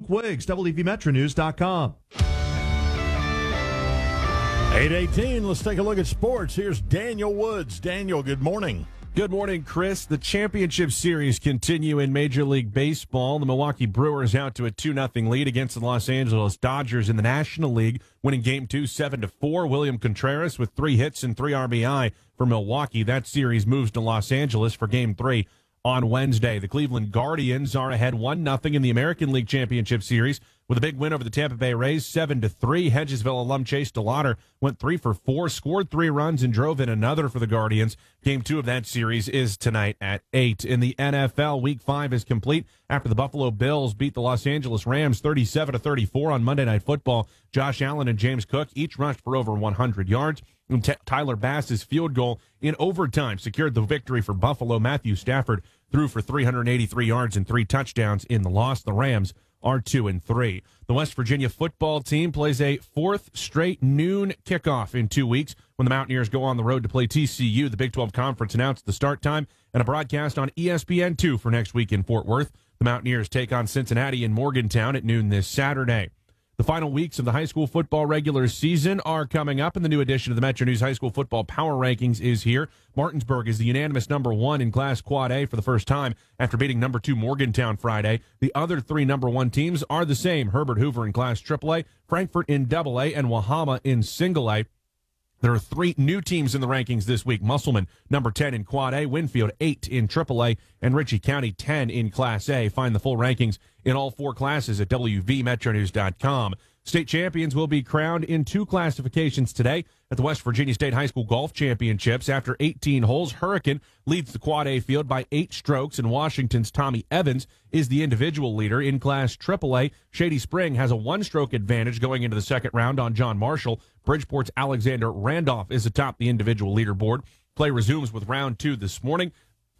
Luke Wiggs, WVMetroNews.com. 8:18, let's take a look at sports. Here's Daniel Woods. Daniel, good morning. Good morning, Chris. The championship series continue in Major League Baseball. The Milwaukee Brewers out to a 2-0 lead against the Los Angeles Dodgers in the National League, winning Game 2 7-4. William Contreras with 3 hits and 3 RBI for Milwaukee. That series moves to Los Angeles for Game 3 on Wednesday. The Cleveland Guardians are ahead 1-0 in the American League Championship Series with a big win over the Tampa Bay Rays, 7-3. Hedgesville alum Chase DeLauder went 3 for 4, scored 3 runs, and drove in another for the Guardians. Game 2 of that series is tonight at 8. In the NFL, Week 5 is complete after the Buffalo Bills beat the Los Angeles Rams 37-34 on Monday Night Football. Josh Allen and James Cook each rushed for over 100 yards. And Tyler Bass's field goal in overtime secured the victory for Buffalo. Matthew Stafford threw for 383 yards and 3 touchdowns in the loss. The Rams are 2-3. The West Virginia football team plays a 4th straight noon kickoff in 2 weeks when the Mountaineers go on the road to play TCU. The Big 12 Conference announced the start time and a broadcast on ESPN2 for next week in Fort Worth. The Mountaineers take on Cincinnati in Morgantown at noon this Saturday. The final weeks of the high school football regular season are coming up, and the new edition of the Metro News High School Football Power Rankings is here. Martinsburg is the unanimous number 1 in Class Quad A for the first time after beating number 2 Morgantown Friday. The other 3 number 1 teams are the same: Herbert Hoover in Class AAA, Frankfort in AA, and Wahama in Single A. There are 3 new teams in the rankings this week. Musselman, number 10 in Quad A, Winfield, 8 in AAA, and Ritchie County, 10 in Class A. Find the full rankings in all 4 classes at WVMetroNews.com. State champions will be crowned in 2 classifications today at the West Virginia State High School Golf Championships. After 18 holes, Hurricane leads the Quad A field by 8 strokes, and Washington's Tommy Evans is the individual leader. In Class AAA, Shady Spring has a 1-stroke advantage going into the second round on John Marshall. Bridgeport's Alexander Randolph is atop the individual leaderboard. Play resumes with round 2 this morning.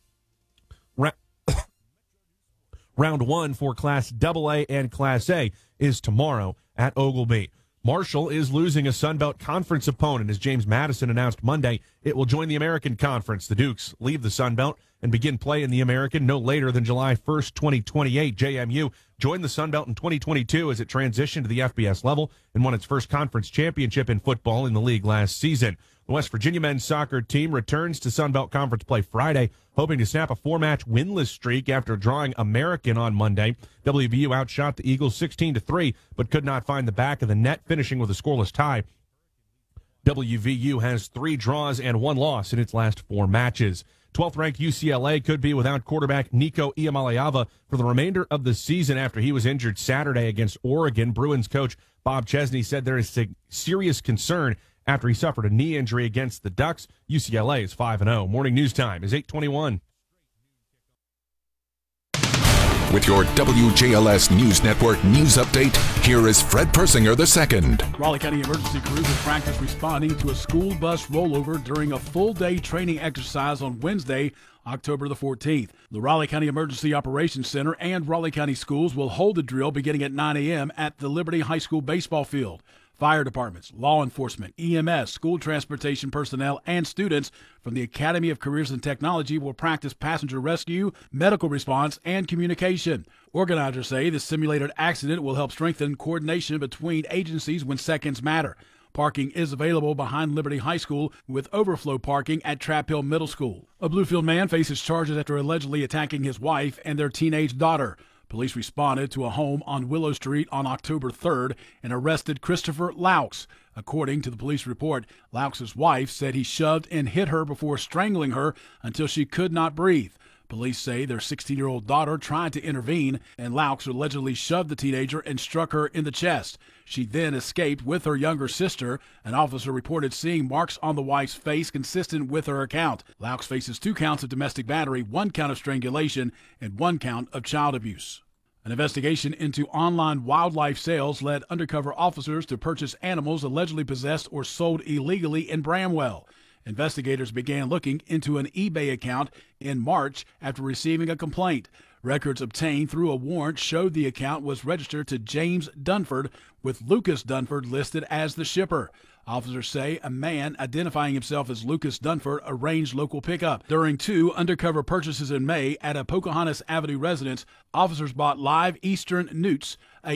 Round 1 for Class AA and Class A is tomorrow at Oglebay. Marshall is losing a Sunbelt Conference opponent. As James Madison announced Monday, it will join the American Conference. The Dukes leave the Sunbelt and begin play in the American no later than July 1st, 2028. JMU joined the Sunbelt in 2022 as it transitioned to the FBS level and won its first conference championship in football in the league last season. The West Virginia men's soccer team returns to Sunbelt Conference play Friday, hoping to snap a 4-match winless streak after drawing American on Monday. WVU outshot the Eagles 16-3, but could not find the back of the net, finishing with a scoreless tie. WVU has 3 draws and 1 loss in its last 4 matches. 12th-ranked UCLA could be without quarterback Nico Iamaleava for the remainder of the season after he was injured Saturday against Oregon. Bruins coach Bob Chesney said there is serious concern after he suffered a knee injury against the Ducks. UCLA is 5-0. Morning news time is 8:21. With your WJLS News Network news update, here is Fred Persinger II. Raleigh County emergency crews will practice responding to a school bus rollover during a full-day training exercise on Wednesday, October the 14th. The Raleigh County Emergency Operations Center and Raleigh County Schools will hold the drill beginning at 9 a.m. at the Liberty High School baseball field. Fire departments, law enforcement, EMS, school transportation personnel, and students from the Academy of Careers and Technology will practice passenger rescue, medical response, and communication. Organizers say the simulated accident will help strengthen coordination between agencies when seconds matter. Parking is available behind Liberty High School with overflow parking at Trap Hill Middle School. A Bluefield man faces charges after allegedly attacking his wife and their teenage daughter. Police responded to a home on Willow Street on October 3rd and arrested Christopher Laux. According to the police report, Laux' wife said he shoved and hit her before strangling her until she could not breathe. Police say their 16-year-old daughter tried to intervene, and Laux allegedly shoved the teenager and struck her in the chest. She then escaped with her younger sister. An officer reported seeing marks on the wife's face consistent with her account. Laux faces 2 counts of domestic battery, 1 count of strangulation, and 1 count of child abuse. An investigation into online wildlife sales led undercover officers to purchase animals allegedly possessed or sold illegally in Bramwell. Investigators began looking into an eBay account in March after receiving a complaint. Records obtained through a warrant showed the account was registered to James Dunford, with Lucas Dunford listed as the shipper. Officers say a man identifying himself as Lucas Dunford arranged local pickup. During 2 undercover purchases in May at a Pocahontas Avenue residence, officers bought live eastern newts, a